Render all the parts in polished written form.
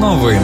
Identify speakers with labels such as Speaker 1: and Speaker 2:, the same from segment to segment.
Speaker 1: Новини.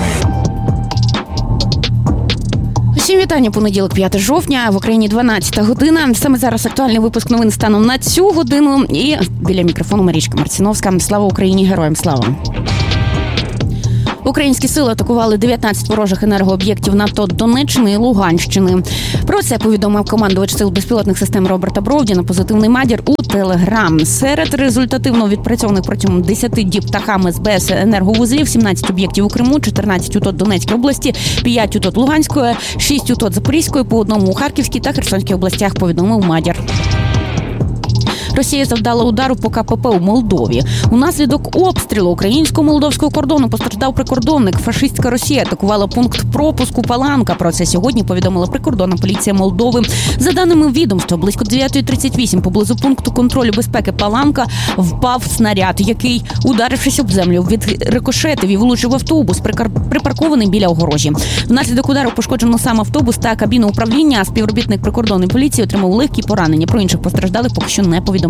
Speaker 2: Всім вітання, понеділок, 5 жовтня, в Україні 12 година. Саме зараз актуальний випуск новин станом на цю годину. І біля мікрофону Марічка Марціновська. Слава Україні, героям слава! Українські сили атакували 19 ворожих енергооб'єктів НАТО Донеччини і Луганщини. Про це повідомив командувач сил безпілотних систем Роберт Бровді на позитивний мадір у Телеграм. Серед результативно відпрацьованих протягом 10 діб птахами з БС енерговузлів 17 об'єктів у Криму, 14 УТОТ Донецької області, 5 УТОТ Луганської, 6 УТОТ Запорізької, по одному у Харківській та Херсонській областях, повідомив мадір. Росія завдала удару по КПП у Молдові. Унаслідок обстрілу українсько-молдовського кордону постраждав прикордонник. Фашистська Росія атакувала пункт пропуску Паланка. Про це сьогодні повідомила прикордонна поліція Молдови. За даними відомства, близько 9:38 поблизу пункту контролю безпеки Паланка впав снаряд, який, ударившись об землю, відрикошетив і влучив автобус, припаркований біля огорожі. Внаслідок удару пошкоджено сам автобус та кабіну управління, а співробітник прикордонної поліції отримав легкі поранення. Про інших постраждалих поки що не повідомлялося.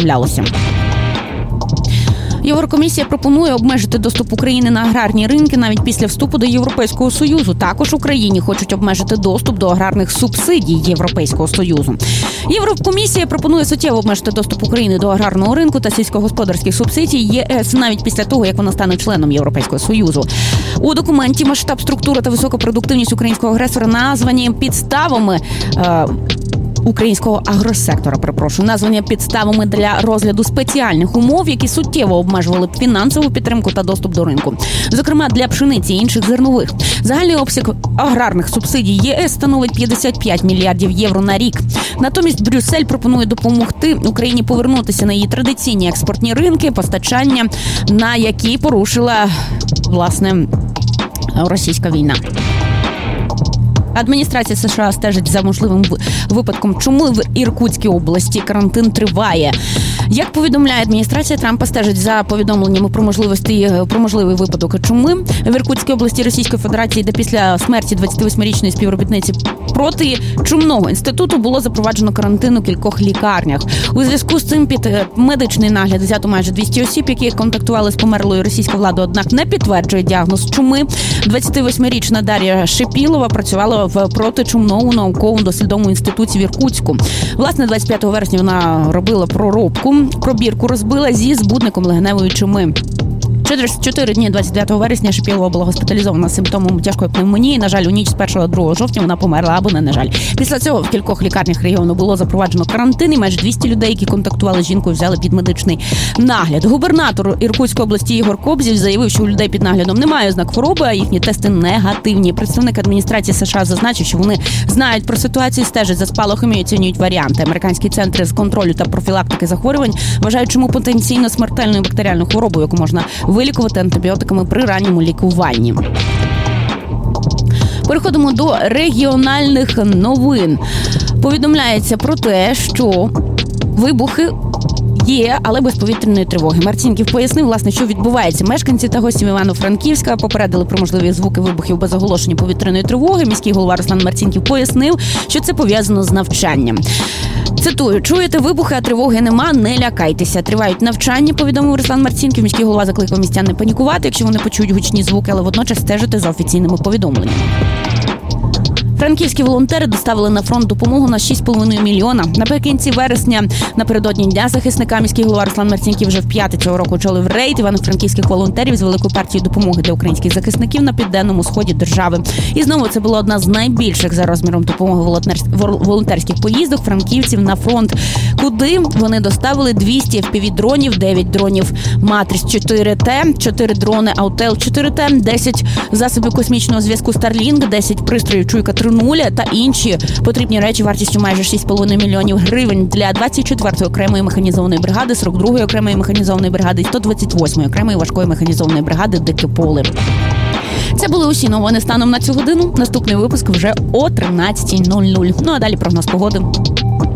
Speaker 2: Єврокомісія пропонує обмежити доступ України на аграрні ринки навіть після вступу до Європейського Союзу. Також Україні хочуть обмежити доступ до аграрних субсидій Європейського Союзу. Єврокомісія пропонує суттєво обмежити доступ України до аграрного ринку та сільськогосподарських субсидій ЄС навіть після того, як вона стане членом Європейського Союзу. У документі масштаб, структура та висока продуктивність українського агресора названі підставами українського агросектора, названня підставами для розгляду спеціальних умов, які суттєво обмежували б фінансову підтримку та доступ до ринку. Зокрема, для пшениці і інших зернових. Загальний обсяг аграрних субсидій ЄС становить 55 мільярдів євро на рік. Натомість Брюссель пропонує допомогти Україні повернутися на її традиційні експортні ринки, постачання на які порушила, власне, російська війна. Адміністрація США стежить за можливим випадком чуми в Іркутській області. Карантин триває. Як повідомляє адміністрація, Трампа стежить за повідомленнями про можливий випадок чуми в Іркутській області Російської Федерації, де після смерті 28-річної співробітниці проти чумного інституту було запроваджено карантин у кількох лікарнях. У зв'язку з цим під медичний нагляд взято майже 200 осіб, які контактували з померлою. Російська влада, однак, не підтверджує діагноз чуми. 28-річна Дар'я Шипілова працювала в протичумному науковому дослідовому інституті в Іркутську. Власне, 25 вересня вона робила пробірку робила зі збудником легеневої чуми. Через 4 дні 29 вересня Шипілова була госпіталізована з симптомом тяжкої пневмонії. На жаль, у ніч з 1-2 жовтня вона померла або не на жаль. Після цього в кількох лікарнях регіону було запроваджено карантин, і майже 200 людей, які контактували з жінкою, взяли під медичний нагляд. Губернатор Іркутської області Ігор Кобзєв заявив, що у людей під наглядом немає ознак хвороби, а їхні тести негативні. Представник адміністрації США зазначив, що вони знають про ситуацію, стежать за спалахами і оцінюють варіанти. Американські центри з контролю та профілактики захворювань вважають чому потенційно смертельною бактеріальною хворобою, яку можна вилікувати антибіотиками при ранньому лікуванні. Переходимо до регіональних новин. Повідомляється про те, що вибухи є, але без повітряної тривоги. Марцінків пояснив, власне, що відбувається. Мешканці та гості Івано-Франківська попередили про можливі звуки вибухів без оголошення повітряної тривоги. Міський голова Руслан Марцінків пояснив, що це пов'язано з навчанням. Цитую: «Чуєте вибухи, а тривоги нема, не лякайтеся. Тривають навчання», повідомив Руслан Марцінків. Міський голова закликав містян не панікувати, якщо вони почують гучні звуки, але водночас стежити за офіційними повідомленнями. Франківські волонтери доставили на фронт допомогу на 6,5 мільйона. Наприкінці вересня, напередодні Дня захисника, міський голова Руслан Марцінків вже вп'яте цього року очолив рейд івано-франківських волонтерів з великою партією допомоги для українських захисників на південному сході держави. І знову це була одна з найбільших за розміром допомоги волонтерських поїздок франківців на фронт, куди вони доставили 200 FPV-дронів, 9 дронів Матріс 4T, 4 дрони Аутел 4T, 10 засобів космічного зв'язку Starlink, 10 пристроїв Чуйка 3.0 та інші потрібні речі вартістю майже 6,5 мільйонів гривень для 24-ї окремої механізованої бригади, 42-ї окремої механізованої бригади і 128-ї окремої важкої механізованої бригади «Дике поле». Це були усі новини станом на цю годину. Наступний випуск вже о 13:00. Ну а далі прогноз погоди.